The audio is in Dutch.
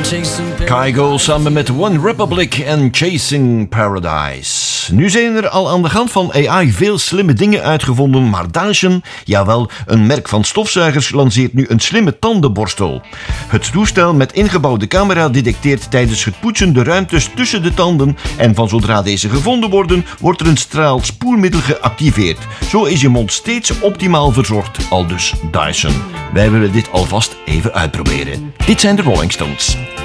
Kygo samen met One Republic en Chasing Paradise. Nu zijn er al aan de hand van AI veel slimme dingen uitgevonden, maar Dyson, jawel, een merk van stofzuigers, lanceert nu een slimme tandenborstel. Het toestel met ingebouwde camera detecteert tijdens het poetsen de ruimtes tussen de tanden en van zodra deze gevonden worden, wordt er een straal spoelmiddel geactiveerd. Zo is je mond steeds optimaal verzorgd, aldus Dyson. Wij willen dit alvast even uitproberen. Dit zijn de Rolling Stones.